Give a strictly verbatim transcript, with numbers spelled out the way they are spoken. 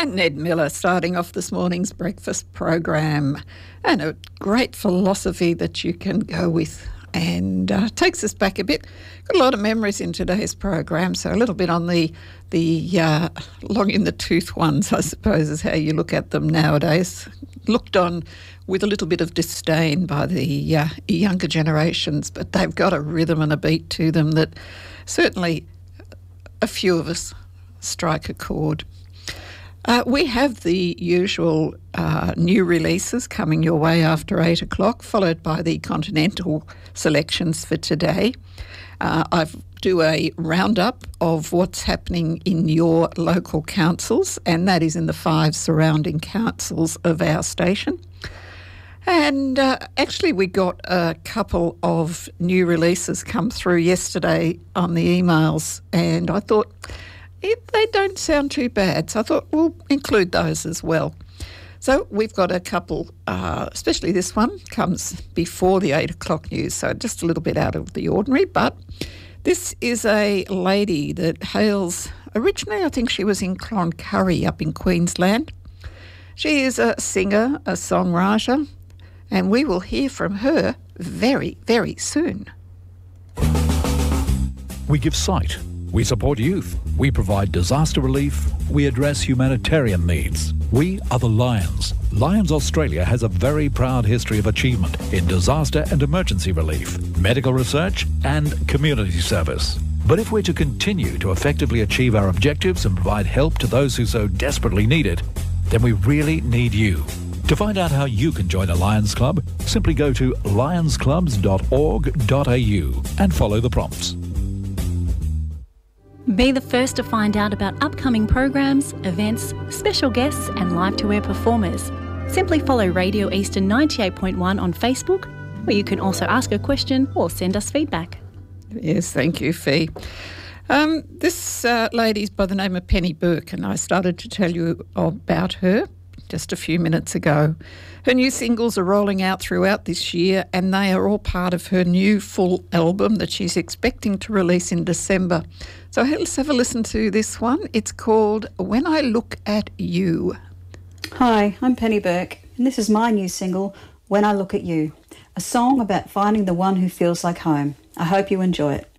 And Ned Miller starting off this morning's breakfast program, and a great philosophy that you can go with, and uh, takes us back a bit. Got a lot of memories in today's program, so a little bit on the the uh, long in the tooth ones, I suppose, is how you look at them nowadays. Looked on with a little bit of disdain by the uh, younger generations, but they've got a rhythm and a beat to them that certainly a few of us strike a chord. Uh, we have the usual uh, new releases coming your way after eight o'clock, followed by the continental selections for today. Uh, I do a roundup of what's happening in your local councils, and that is in the five surrounding councils of our station. And uh, actually we got a couple of new releases come through yesterday on the emails, and I thought it, they don't sound too bad, so I thought we'll include those as well. So we've got a couple, uh, especially this one comes before the eight o'clock news, so just a little bit out of the ordinary, but this is a lady that hails, originally I think she was in Cloncurry up in Queensland. She is a singer, a songwriter, and we will hear from her very, very soon. We give sight. We support youth. We provide disaster relief. We address humanitarian needs. We are the Lions. Lions Australia has a very proud history of achievement in disaster and emergency relief, medical research and community service. But if we're to continue to effectively achieve our objectives and provide help to those who so desperately need it, then we really need you. To find out how you can join a Lions Club, simply go to lions clubs dot org dot a u and follow the prompts. Be the first to find out about upcoming programs, events, special guests and live-to-air performers. Simply follow Radio Eastern ninety-eight point one on Facebook, where you can also ask a question or send us feedback. Yes, thank you, Fee. Um, this uh, lady's by the name of Penny Burke, and I started to tell you about her just a few minutes ago. Her new singles are rolling out throughout this year, and they are all part of her new full album that she's expecting to release in December. So let's have a listen to this one. It's called When I Look at You. Hi, I'm Penny Burke, and this is my new single, When I Look at You, a song about finding the one who feels like home. I hope you enjoy it.